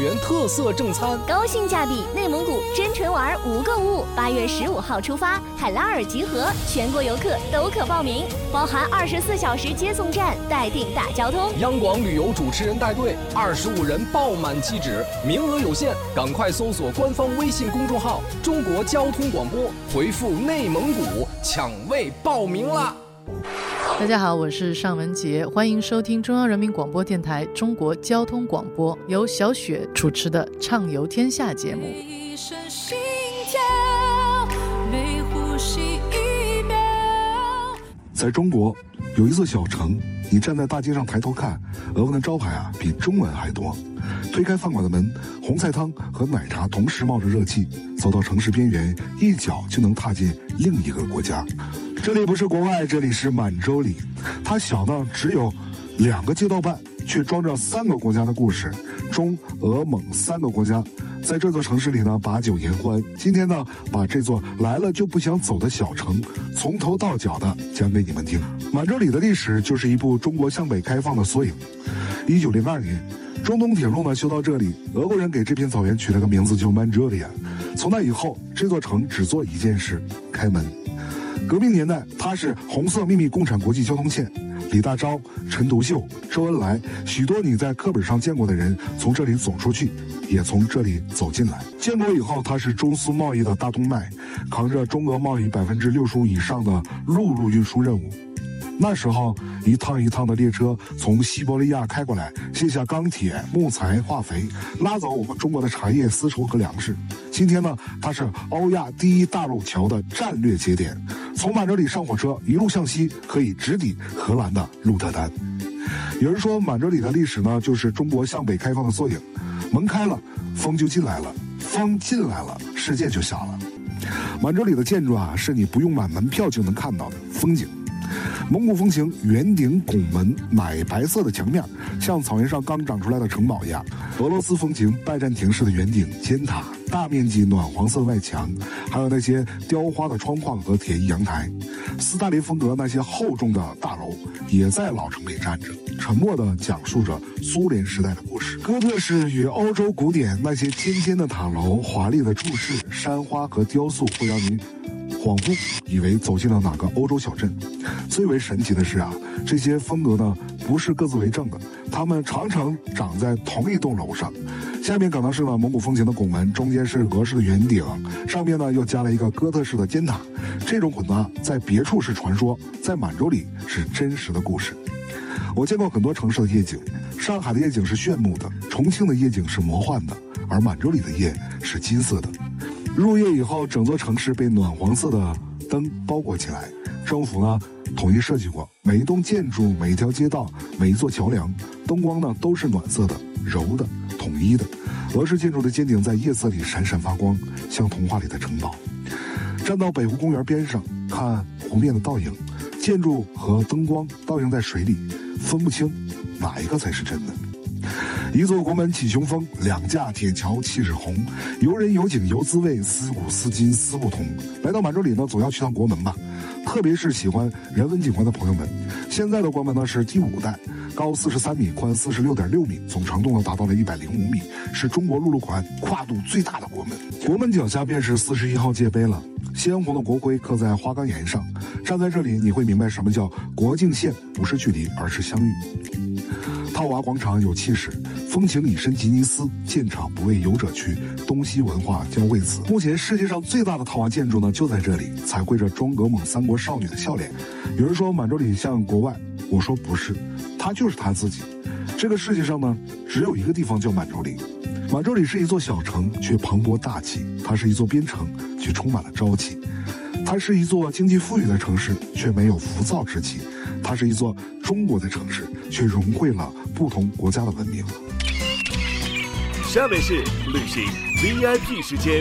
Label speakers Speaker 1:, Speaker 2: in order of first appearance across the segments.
Speaker 1: 园特色正餐，
Speaker 2: 高性价比内蒙古真纯玩无购物，8月15号出发，海拉尔集合，全国游客都可报名，包含24小时接送站，待定大交通。
Speaker 1: 央广旅游主持人带队，25人爆满机止，名额有限，赶快搜索官方微信公众号“中国交通广播”，回复“内蒙古”抢位报名啦！
Speaker 3: 大家好，我是尚文杰，欢迎收听中央人民广播电台中国交通广播，由小雪主持的《畅游天下》节目。
Speaker 4: 一声心跳，每呼吸一秒。
Speaker 5: 在中国有一座小城，你站在大街上抬头看，额外的招牌比中文还多。推开饭馆的门，红菜汤和奶茶同时冒着热气，走到城市边缘，一脚就能踏进另一个国家。这里不是国外，这里是满洲里。它小到只有2个街道半，却装着3个国家的故事，中俄蒙3个国家在这座城市里呢把酒言欢。今天呢，把这座来了就不想走的小城从头到脚的讲给你们听。满洲里的历史就是一部中国向北开放的缩影。1902年，中东铁路呢修到这里，俄国人给这片草原取了个名字叫满洲里。从那以后，这座城只做一件事：开门。革命年代，它是红色秘密共产国际交通线。李大钊、陈独秀、周恩来，许多你在课本上见过的人，从这里走出去，也从这里走进来。建国以后，它是中苏贸易的大动脉，扛着中俄贸易65%以上的陆路运输任务。那时候，一趟一趟的列车从西伯利亚开过来，卸下钢铁、木材、化肥，拉走我们中国的茶叶、丝绸和粮食。今天呢，它是欧亚第一大陆桥的战略节点。从满洲里上火车，一路向西，可以直抵荷兰的鹿特丹。有人说，满洲里的历史呢，就是中国向北开放的缩影。门开了，风就进来了；风进来了，世界就小了。满洲里的建筑啊，是你不用买门票就能看到的风景。蒙古风情圆顶拱门，奶白色的墙面像草原上刚长出来的城堡一样。俄罗斯风情拜占庭式的圆顶尖塔，大面积暖黄色的外墙，还有那些雕花的窗框和铁艺阳台。斯大林风格那些厚重的大楼也在老城里站着，沉默地讲述着苏联时代的故事。哥特式与欧洲古典那些尖尖的塔楼、华丽的柱式、山花和雕塑，会让你恍惚以为走进了哪个欧洲小镇。最为神奇的是啊，这些风格呢不是各自为政的，它们常常长在同一栋楼上。下面可能是呢蒙古风情的拱门，中间是俄式的圆顶，上面呢又加了一个哥特式的尖塔。这种混搭在别处是传说，在满洲里是真实的故事。我见过很多城市的夜景，上海的夜景是炫目的，重庆的夜景是魔幻的，而满洲里的夜是金色的。入夜以后，整座城市被暖黄色的灯包裹起来。政府呢统一设计过，每一栋建筑、每一条街道、每一座桥梁，灯光呢都是暖色的、柔的、统一的。俄式建筑的尖顶在夜色里闪闪发光，像童话里的城堡。站到北湖公园边上，看湖面的倒影，建筑和灯光倒映在水里，分不清哪一个才是真的。一座国门起雄风，2架铁桥气势宏，游人有景游滋味，思古思今思不同。来到满洲里呢，总要去趟国门吧，特别是喜欢人文景观的朋友们。现在的国门呢是第5代，高43米，宽46.6米，总长度呢达到了105米，是中国陆路款跨度最大的国门。国门脚下便是41号界碑了，鲜红的国徽刻在花岗岩上。站在这里，你会明白什么叫国境线不是距离，而是相遇。套娃广场有气势，风情已深吉尼斯，建厂不为游者去，东西文化交为此。目前世界上最大的套娃建筑呢就在这里，彩绘着中俄蒙3国少女的笑脸。有人说满洲里像国外，我说不是，它就是它自己。这个世界上呢只有一个地方叫满洲里。满洲里是一座小城，却磅礴大气；它是一座边城，却充满了朝气；它是一座经济富裕的城市，却没有浮躁之气；它是一座中国的城市，却融汇了不同国家的文明。
Speaker 6: 下面是旅行 VIP 时间。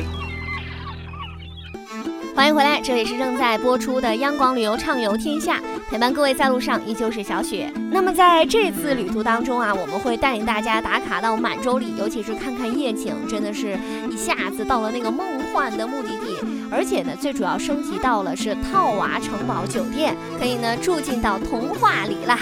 Speaker 2: 欢迎回来，这里是正在播出的央广旅游畅游天下，陪伴各位在路上依旧是小雪。那么在这次旅途当中啊，我们会带领大家打卡到满洲里，尤其是看看夜景，真的是一下子到了那个梦幻的目的地。而且呢，最主要升级到了是套娃城堡酒店，可以呢住进到童话里啦。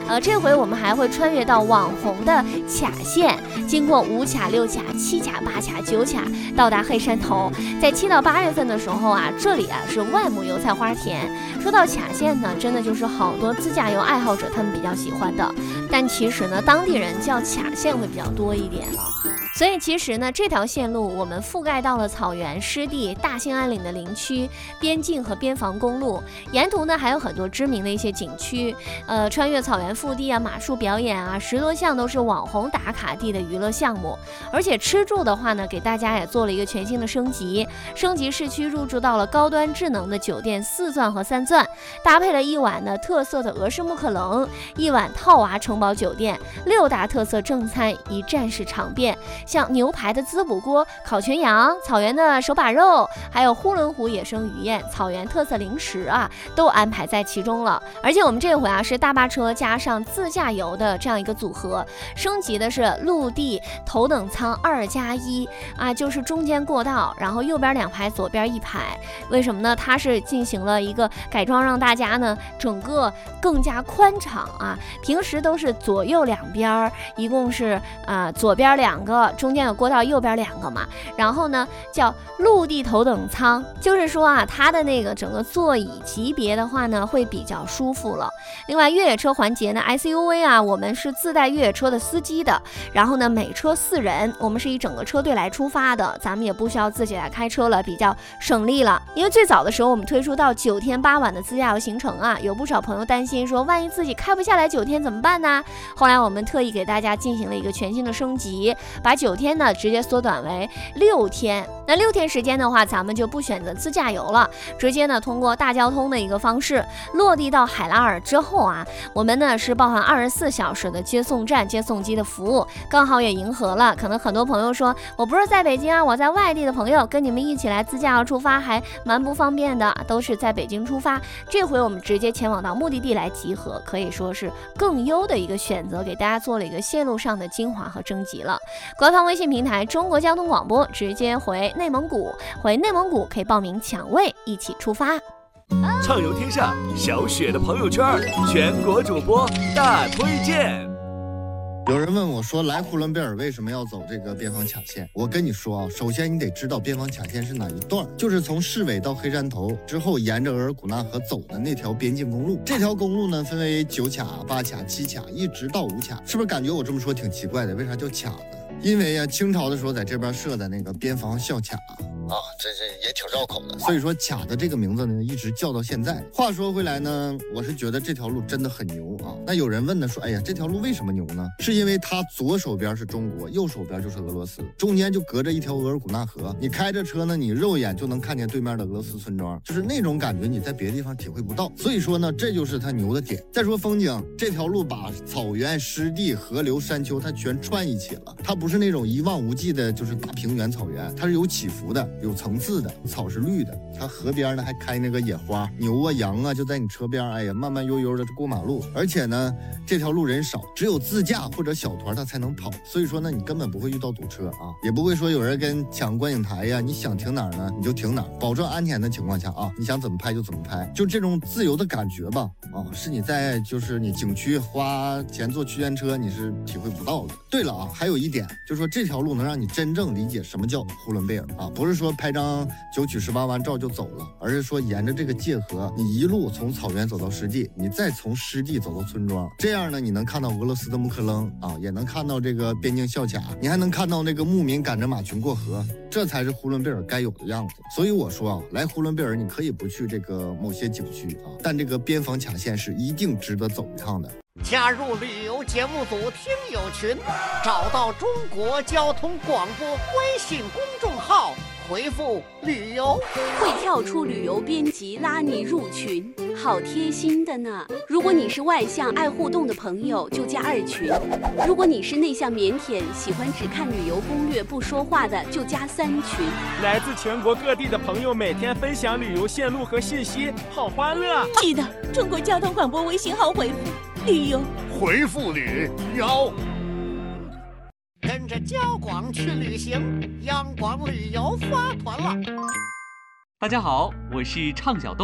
Speaker 2: 这回我们还会穿越到网红的卡县，经过5卡、6卡、7卡、8卡、9卡，到达黑山头。在7到8月份的时候啊，这里啊是万亩油菜花田。说到卡县呢，真的就是好多自驾游爱好者他们比较喜欢的，但其实呢，当地人叫卡县会比较多一点了。所以其实呢，这条线路我们覆盖到了草原、湿地、大兴安岭的林区、边境和边防公路，沿途呢还有很多知名的一些景区，穿越草原腹地啊、马术表演啊，10多项都是网红打卡地的娱乐项目。而且吃住的话呢，给大家也做了一个全新的升级市区入住到了高端智能的酒店4钻和3钻，搭配了一晚的特色的俄式木克冷，一晚套娃城堡酒店，6大特色正餐，一站式尝遍。像牛排的滋补锅、烤全羊、草原的手把肉，还有呼伦湖野生鱼宴、草原特色零食啊，都安排在其中了。而且我们这回啊是大巴车加上自驾游的这样一个组合，升级的是陆地头等舱2+1啊，就是中间过道，然后右边2排，左边1排。为什么呢？它是进行了一个改装，让大家呢整个更加宽敞啊。平时都是左右2边，一共是左边2个。中间有过道，右边2个嘛，然后呢叫陆地头等舱，就是说啊，它的那个整个座椅级别的话呢会比较舒服了。另外越野车环节呢 SUV 啊，我们是自带越野车的司机的，然后呢每车4人，我们是以整个车队来出发的，咱们也不需要自己来开车了，比较省力了。因为最早的时候我们推出到9天8晚的自驾游行程啊，有不少朋友担心说万一自己开不下来9天怎么办呢？后来我们特意给大家进行了一个全新的升级，把9天呢直接缩短为6天。那6天时间的话，咱们就不选择自驾游了，直接呢通过大交通的一个方式落地到海拉尔之后啊，我们呢是包含24小时的接送站、接送机的服务，刚好也迎合了可能很多朋友说我不是在北京啊，我在外地的朋友跟你们一起来自驾游出发还蛮不方便的，都是在北京出发。这回我们直接前往到目的地来集合，可以说是更优的一个选择，给大家做了一个线路上的精华和征集了。官方微信平台中国交通广播，直接回内蒙古，回内蒙古可以报名抢位，一起出发。
Speaker 6: 畅游天下，小雪的朋友圈，全国主播大推荐。
Speaker 7: 有人问我说，来呼伦贝尔为什么要走这个边防卡线？我跟你说啊，首先你得知道边防卡线是哪一段，就是从市委到黑山头之后，沿着额尔古纳河走的那条边境公路。这条公路呢，分为9卡、8卡、7卡，一直到5卡。是不是感觉我这么说挺奇怪的？为啥叫卡呢？因为啊，清朝的时候在这边设的那个边防校卡啊，这也挺绕口的，所以说卡的这个名字呢一直叫到现在。话说回来呢，我是觉得这条路真的很牛啊。那有人问呢说，哎呀，这条路为什么牛呢？是因为它左手边是中国，右手边就是俄罗斯，中间就隔着一条额尔古纳河。你开着车呢，你肉眼就能看见对面的俄罗斯村庄，就是那种感觉你在别的地方体会不到。所以说呢，这就是它牛的点。再说风景，这条路把草原、湿地、河流、山丘它全串一起了，它不是那种一望无际的就是大平原草原，它是有起伏的，有层次的，草是绿的，它河边呢还开那个野花，牛啊羊啊就在你车边，哎呀慢慢悠悠的过马路。而且呢这条路人少，只有自驾或者小团它才能跑，所以说呢你根本不会遇到堵车啊，也不会说有人跟抢观影台呀，你想停哪儿呢你就停哪儿，保证安全的情况下啊，你想怎么拍就怎么拍，就这种自由的感觉吧啊，是你在就是你景区花钱坐区间车你是体会不到的。对了啊，还有一点就是说这条路能让你真正理解什么叫呼伦贝尔啊，不是说拍张9曲18弯照就走了，而是说沿着这个界河，你一路从草原走到湿地，你再从湿地走到村庄，这样呢你能看到俄罗斯的木克楞啊，也能看到这个边境校卡，你还能看到那个牧民赶着马群过河，这才是呼伦贝尔该有的样子。所以我说啊，来呼伦贝尔你可以不去这个某些景区啊，但这个边防卡线是一定值得走一趟的。
Speaker 8: 加入旅游节目组听友群，找到中国交通广播微信公众号，回复旅游
Speaker 9: 会跳出旅游编辑拉你入群，好贴心的呢。如果你是外向爱互动的朋友就加2群，如果你是内向腼腆喜欢只看旅游攻略不说话的就加3群。
Speaker 10: 来自全国各地的朋友每天分享旅游线路和信息，好欢乐。
Speaker 11: 记得中国交通广播微信号回复旅游，
Speaker 6: 回复旅游，
Speaker 8: 跟着交广去旅行，央广旅游发团了。
Speaker 12: 大家好，我是畅晓东。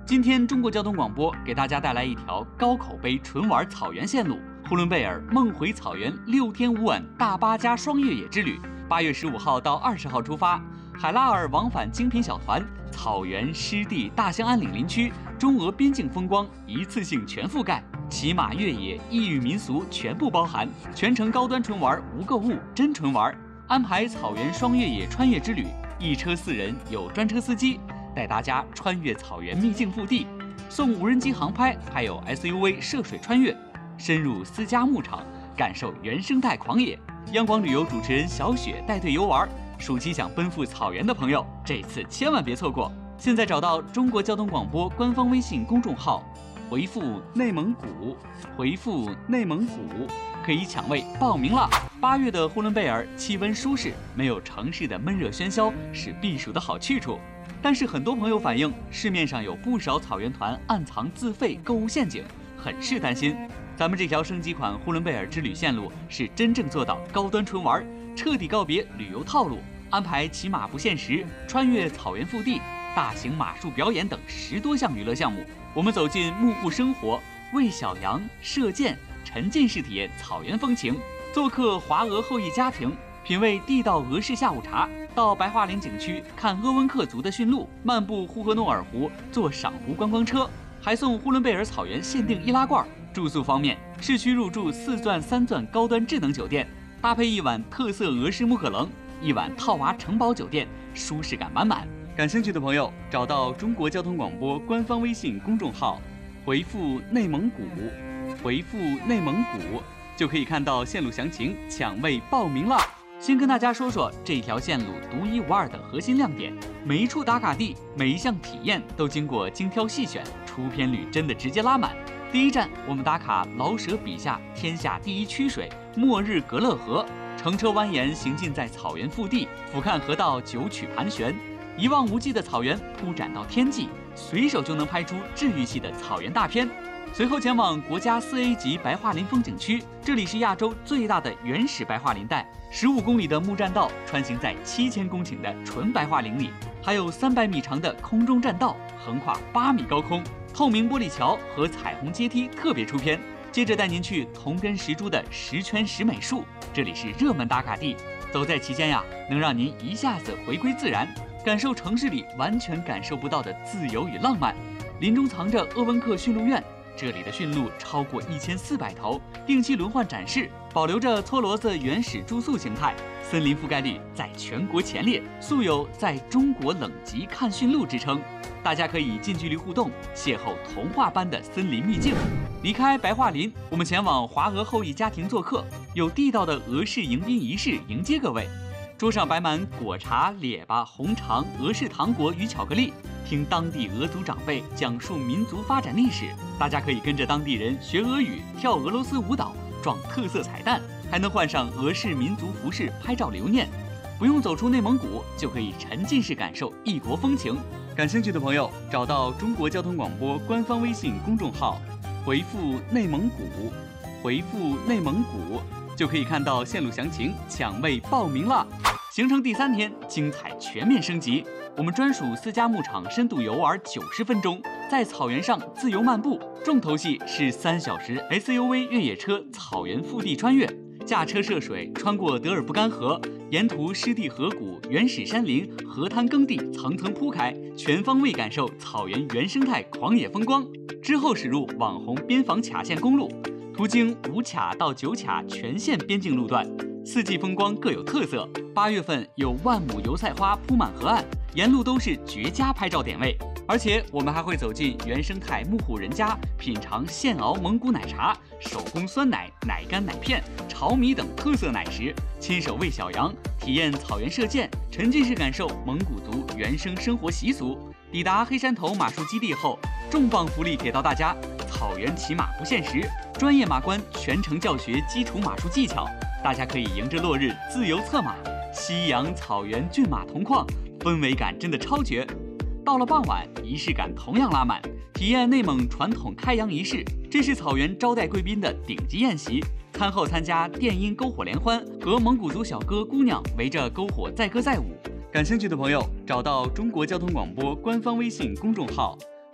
Speaker 12: 今天中国交通广播给大家带来一条高口碑纯玩草原线路——呼伦贝尔梦回草原6天5晚大巴加双越野之旅。8月15号到20号出发，海拉尔往返精品小团，草原、湿地、大兴安岭林区、中俄边境风光一次性全覆盖，骑马越野、异域民俗全部包含，全程高端纯玩，无购物，真纯玩。安排草原双越野穿越之旅，1车4人，有专车司机带大家穿越草原秘境腹地，送无人机航拍，还有 SUV 涉水穿越，深入私家牧场，感受原生态狂野。央广旅游主持人小雪带队游玩，暑期想奔赴草原的朋友，这次千万别错过。现在找到中国交通广播官方微信公众号，回复内蒙古，回复内蒙古，可以抢位报名了。8月的呼伦贝尔气温舒适，没有城市的闷热喧嚣，是避暑的好去处。但是很多朋友反映，市面上有不少草原团暗藏自费购物陷阱，很是担心。咱们这条升级款呼伦贝尔之旅线路是真正做到高端纯玩，彻底告别旅游套路，安排骑马不限时、穿越草原腹地、大型马术表演等10多项娱乐项目。我们走进牧户生活，喂小羊、射箭，沉浸式体验草原风情，做客华俄后裔家庭，品味地道俄式下午茶，到白桦林景区看鄂温克族的驯鹿，漫步呼和诺尔湖，坐赏湖观光车，还送呼伦贝尔草原限定易拉罐。住宿方面，市区入住4钻3钻高端智能酒店，搭配1晚特色俄式木可棱，1晚套娃城堡酒店，舒适感满满。感兴趣的朋友，找到中国交通广播官方微信公众号，回复内蒙古，回复内蒙古，就可以看到线路详情，抢位报名了。先跟大家说说这条线路独一无二的核心亮点，每一处打卡地，每一项体验都经过精挑细选，出片率真的直接拉满。第一站，我们打卡老舍笔下天下第一曲水末日格勒河，乘车蜿蜒行进在草原腹地，俯瞰河道9曲盘旋，一望无际的草原铺展到天际，随手就能拍出治愈系的草原大片。随后前往国家4A 级白桦林风景区，这里是亚洲最大的原始白桦林带，15公里的木栈道穿行在7000公顷的纯白桦林里，还有300米长的空中栈道，横跨8米高空，透明玻璃桥和彩虹阶梯特别出片。接着带您去铜根石柱的10圈10美术，这里是热门打卡地，走在其间呀，能让您一下子回归自然，感受城市里完全感受不到的自由与浪漫。林中藏着鄂温克驯鹿院，这里的驯鹿超过1400头，定期轮换展示，保留着搓骡子原始住宿形态，森林覆盖率在全国前列，素有在中国冷极看驯鹿之称。大家可以近距离互动，邂逅童话般的森林秘境。离开白桦林，我们前往华俄后裔家庭做客，有地道的俄式迎宾仪式迎接各位。桌上摆满果茶、列巴、红肠、俄式糖果与巧克力，听当地俄族长辈讲述民族发展历史。大家可以跟着当地人学俄语，跳俄罗斯舞蹈，撞特色彩蛋，还能换上俄式民族服饰拍照留念。不用走出内蒙古，就可以沉浸式感受异国风情。感兴趣的朋友，找到中国交通广播官方微信公众号，回复内蒙古，回复内蒙古，就可以看到线路详情，抢位报名了。行程第3天，精彩全面升级，我们专属私家牧场深度游玩90分钟，在草原上自由漫步。重头戏是3小时 SUV 越野车草原腹地穿越，驾车涉水，穿过德尔布干河，沿途湿地河谷、原始山林、河滩耕地层层铺开，全方位感受草原原生态狂野风光。之后驶入网红边防卡线公路，途经5卡到9卡全线边境路段，4季风光各有特色。8月份有万亩油菜花铺满河岸，沿路都是绝佳拍照点位。而且我们还会走进原生态牧户人家，品尝现熬蒙古奶茶、手工酸奶、奶干、奶片、炒米等特色奶食，亲手喂小羊，体验草原射箭，沉浸式感受蒙古族原生生活习俗。抵达黑山头马术基地后，重磅福利给到大家：草原骑马不限时，专业马官全程教学基础马术技巧，大家可以迎着落日自由策马，夕阳草原骏马同框，氛围感真的超绝。到了傍晚，仪式感同样拉满，体验内蒙传统开阳仪式，这是草原招待贵宾的顶级宴席。餐后参加电音篝火联欢，和蒙古族小哥姑娘围着篝火载歌载舞。感兴趣的朋友，找到中国交通广播官方微信公众号，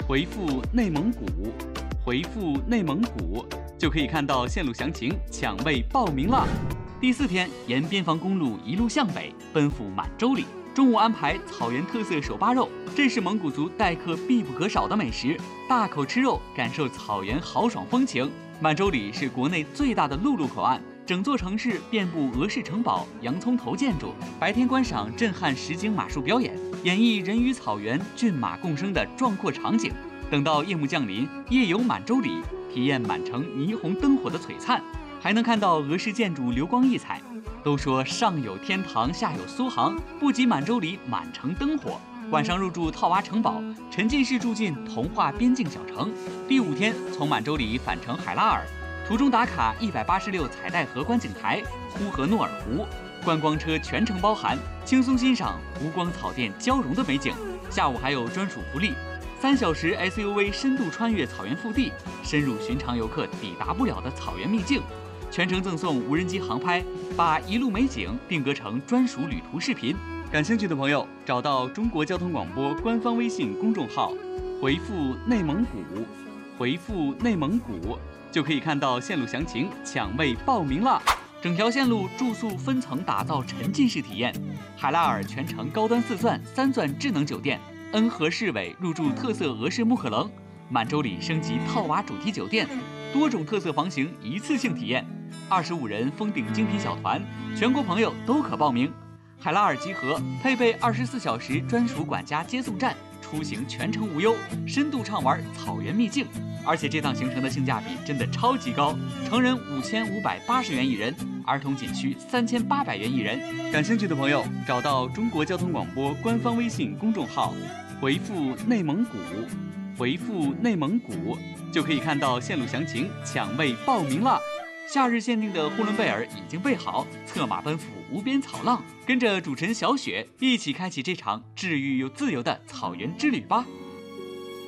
Speaker 12: 回复内蒙古，回复内蒙古就可以看到线路详情，抢位报名了。第4天，沿边防公路一路向北，奔赴满洲里。中午安排草原特色手扒肉，这是蒙古族待客必不可少的美食。大口吃肉，感受草原豪爽风情。满洲里是国内最大的陆路口岸，整座城市遍布俄式城堡、洋葱头建筑。白天观赏震撼实景马术表演，演绎人与草原、骏马共生的壮阔场景。等到夜幕降临，夜游满洲里，体验满城霓虹灯火的璀璨，还能看到俄式建筑流光溢彩。都说上有天堂，下有苏杭，不及满洲里满城灯火。晚上入住套娃城堡，沉浸式住进童话边境小城。第5天，从满洲里返程海拉尔，途中打卡186彩带河观景台、呼和诺尔湖，观光车全程包含，轻松欣赏湖光草甸交融的美景。下午还有专属福利，3小时 SUV 深度穿越草原腹地，深入寻常游客抵达不了的草原秘境。全程赠送无人机航拍，把一路美景定格成专属旅途视频。感兴趣的朋友，找到中国交通广播官方微信公众号，回复内蒙古，回复内蒙古就可以看到线路详情，抢位报名了。整条线路住宿分层打造沉浸式体验，海拉尔全程高端4钻、3钻智能酒店，恩和市委入住特色俄式木克棱，满洲里升级套娃主题酒店，多种特色房型一次性体验。25人封顶精品小团，全国朋友都可报名。海拉尔集合，配备24小时专属管家接送站，出行全程无忧，深度畅玩草原秘境。而且这趟行程的性价比真的超级高，成人5580元一人，儿童仅需3800元一人。感兴趣的朋友，找到中国交通广播官方微信公众号，回复内蒙古，回复内蒙古就可以看到线路详情，抢位报名了。夏日限定的呼伦贝尔已经备好，策马奔赴无边草浪，跟着主持人小雪一起开启这场治愈又自由的草原之旅吧。